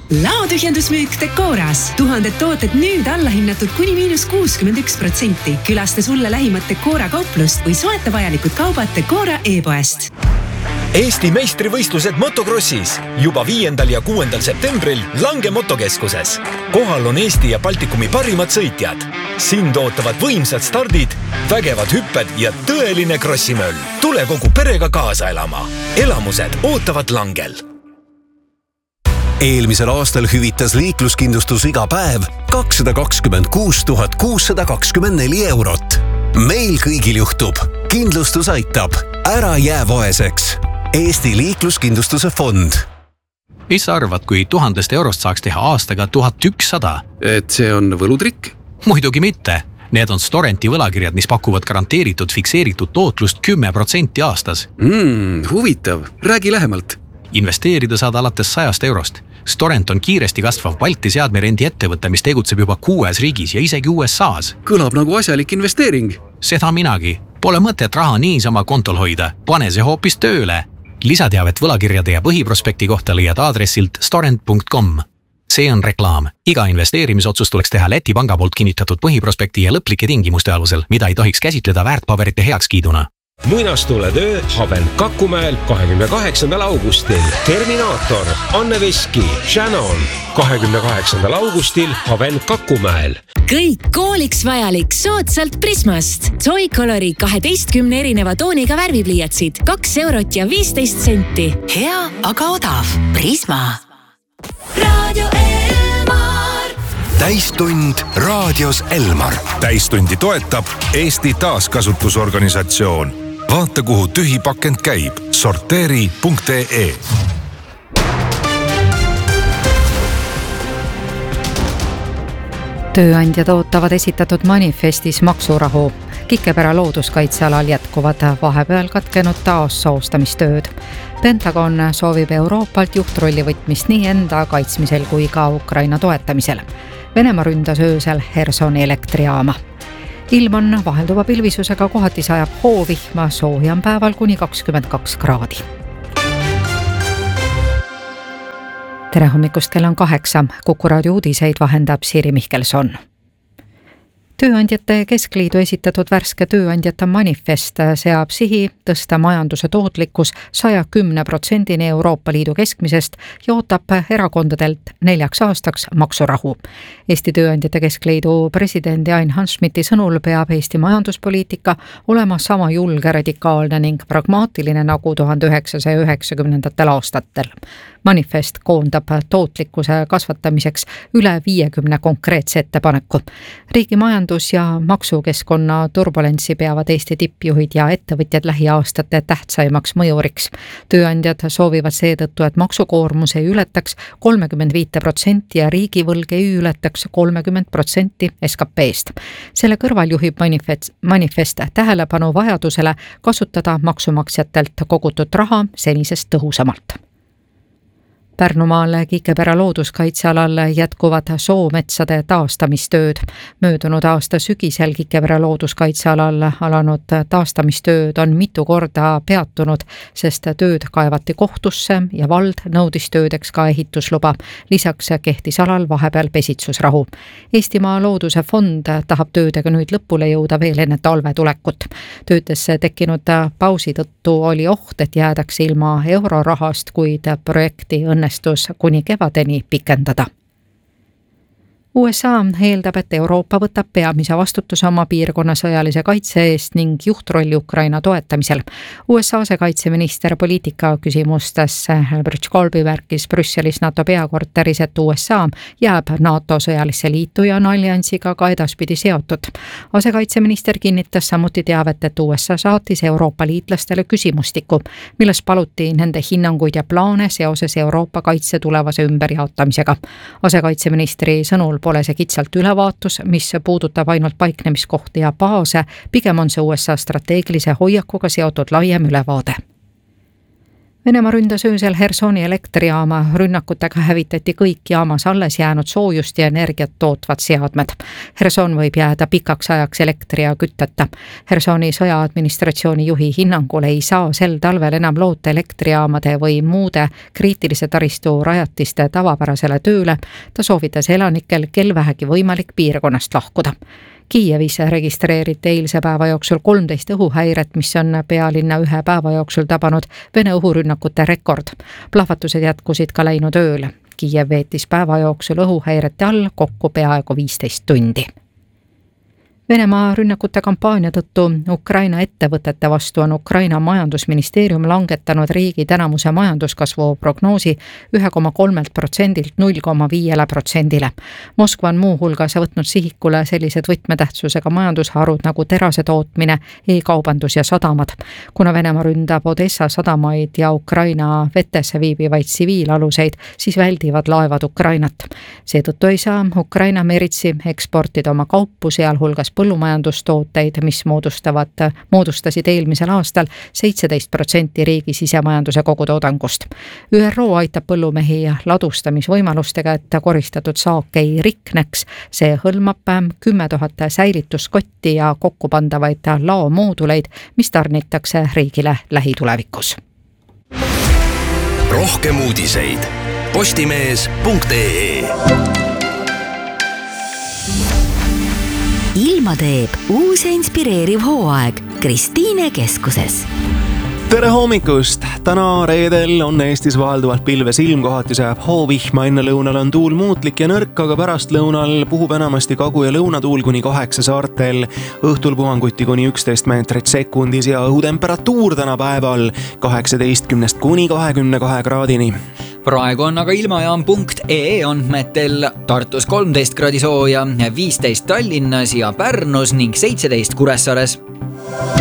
Laotühjendusmüük Decoras. 1000 tooted nüüd allahinnatud kuni –61%. Külasta sulle lähimat Decora kauplust või soeta vajalikud kaubad Decora e-poest. Eesti meistrivõistlused motokrossis juba 5. ja 6. septembril Lange motokeskuses. Kohal on Eesti ja Baltikumi parimad sõitjad. Sind ootavad võimsad stardid, vägevad hüpped ja tõeline krossimöll. Tule kogu perega kaasa elama. Elamused ootavad Langel. Eelmisel aastal hüvitas liikluskindlustus iga päev 226 624 €. Meil kõigil juhtub. Kindlustus aitab. Ära jää vaeseks. Eesti liikluskindlustuse fond. Mis sa arvad, kui 1000 eurost saaks teha aastaga 1100? Et see on võlutrikk? Muidugi mitte. Need on Storenti võlakirjad, mis pakuvad garanteeritud fikseeritud tootlust 10% aastas. Huvitav. Räägi lähemalt. Investeerida saad alates 100 eurost. Storent on kiiresti kasvav Balti seadmerendi ettevõte, mis tegutseb juba 6 riigis ja isegi USA's. Kõlab nagu asjalik investeering. Seda minagi. Pole mõtet raha niisama kontol hoida. Pane see hoopis tööle. Lisateavet võlakirjade ja põhiprospekti kohta leiad aadressilt storent.com. See on reklaam. Iga investeerimisotsus tuleks teha Läti panga poolt kinnitatud põhiprospekti ja lõplike tingimuste alusel, mida ei tohiks käsitleda väärtpaberite heakskiiduna. Muinastuletöö Haven Kakumäel 28. augustil. Terminaator, Anne Veski, Shannon. 28. augustil Haven Kakumäel. Kõik kooliks vajalik soodsalt Prismast. Toy-Colori 12 erineva tooniga värvipliiatsid. 2 eurot ja 15 senti. Hea, aga odav. Prisma. Radio Elmar. Täistund raadios Elmar. Täistundi toetab Eesti taaskasutusorganisatsioon. Vaata, kuhu tühipakend käib. Sorteeri.ee. Tööandjad ootavad esitatud manifestis maksurahu. Kikepera looduskaitsealal jätkuvad vahepeal katkenud taassoostamistööd. Pentagon soovib Euroopalt juhtrolli võtmist nii enda kaitsmisel kui ka Ukraina toetamisel. Venemaa ründas öösel Hersoni elektrijaama. Ilm on vahelduva pilvisusega, kohati sajab hoovihma, soojam päeval kuni 22 kraadi. Tere hommikust, kell on 8. Kuku raadio uudiseid vahendab Siiri Mihkelson. Tööandjate Keskliidu esitatud värske tööandjate manifest seab sihi tõsta majanduse tootlikkus 110% Euroopa Liidu keskmisest ja ootab erakondadelt 4 aastaks maksurahu. Eesti Tööandjate Keskliidu presidendi Ain Hanschmidti sõnul peab Eesti majanduspoliitika olema sama julge, radikaalne ning pragmaatiline nagu 1990. aastatel. Manifest koondab tootlikkuse kasvatamiseks üle 50 konkreetse ettepaneku. Riigi majandus- ja maksukeskkonna turbulentsi peavad Eesti tippjuhid ja ettevõtjad lähiaastate tähtsaimaks mõjuriks. Tööandjad soovivad seetõttu, et maksukoormus ei ületaks 35% ja riigivõlg ei ületaks 30% SKP-st. Selle kõrval juhib manifest tähelepanu vajadusele kasutada maksumaksjatelt kogutud raha senisest tõhusamalt. Pärnumaal Kikepera looduskaitsealal jätkuvad soometsade taastamistööd. Möödunud aasta sügisel Kikepera looduskaitsealal alanud taastamistööd on mitu korda peatunud, sest tööd kaevati kohtusse ja vald nõudis töödeks ka ehitusluba. Lisaks kehtis alal vahepeal pesitsusrahu. Eestimaa looduse fond tahab töödega nüüd lõpule jõuda veel enne talve tulekut. Töödes tekkinud pausi tõttu oli oht, et jäädakse ilma eurorahast, kuid projekti õnnestus kuni kevadeni pikendada. USA eeldab, et Euroopa võtab peamise vastutuse oma piirkonna sõjalise kaitse eest ning juhtrolli Ukraina toetamisel. USA asekaitseminister poliitika küsimustes Albert Kolby märkis Brüsselis NATO peakorteris, et USA jääb NATO sõjalisse liitu ja on alliansiga ka edaspidi seotud. Asekaitseminister kinnitas samuti teavet, et USA saatis Euroopa liitlastele küsimustiku, milles paluti nende hinnanguid ja plaane seoses Euroopa kaitse tulevase ümberjaotamisega. Asekaitseministri sõnul pole see kitsalt ülevaatus, mis puudutab ainult paiknemiskohti ja baase, pigem on see USA strateegilise hoiakuga seotud laiem ülevaade. Venemaa ründas öösel Hersoni elektrijaama. Rünnakutega hävitati kõik jaamas alles jäänud soojust ja energiat tootvad seadmed. Herson võib jääda pikaks ajaks elektri ja kütteta. Hersoni sõjaadministratsiooni juhi hinnangul ei saa sel talvel enam loota elektrijaamade või muude kriitilise taristu rajatiste tavapärasele tööle. Ta soovitas elanikel kel vähegi võimalik piirkonnast lahkuda. Kiievis registreeriti eilse päeva jooksul 13 õhuhäiret, mis on pealinna ühe päeva jooksul tabanud Vene õhurünnakute rekord. Plahvatused jätkusid ka läinud ööl. Kiiev veetis päeva jooksul õhuhäirete all kokku peaaegu 15 tundi. Venemaa rünnakute kampaania tõttu Ukraina ettevõtete vastu on Ukraina majandusministeerium langetanud riigi tänamuse majanduskasvu prognoosi 1,3%-lt 0,5%-le. Moskva on muu hulgas võtnud sihikule sellised võtmetähtsusega majandusharud nagu terase tootmine, e-kaubandus ja sadamad. Kuna Venemaa ründab Odessa sadamaid ja Ukraina vetesse viibivaid tsiviilaluseid, siis väldivad laevad Ukrainat. Seetõttu ei saa Ukraina meritsi eksportida oma kaupu, sealhulgas põllumajandustooteid, mis moodustasid eelmisel aastal 17% riigi sisemajanduse kogutoodangust. ÜRO aitab põllumehi ladustamisvõimalustega, et koristatud saak ei rikneks. See hõlmab 10 000 säilituskotti ja kokkupandavaid laomooduleid, mis tarnitakse riigile lähitulevikus. Rohkem uudiseid postimees.ee. Ilma teeb uus ja inspireeriv hooaeg Kristiine keskuses. Tere hommikust! Täna reedel on Eestis vahelduvalt pilves ilm, kohati sajab hoovihma, enne lõunal on tuul muutlik ja nõrk, aga pärast lõunal puhub enamasti kagu- ja lõunatuul kuni 8 saartel, õhtul puhanguti kuni 11 meetrit sekundis ja õhutemperatuur täna päeval 18 kuni 22 kraadini. Praegu on aga ilmajaam.ee andmetel Tartus 13 kraadi sooja, 15 Tallinnas ja Pärnus ning 17 Kuressaares.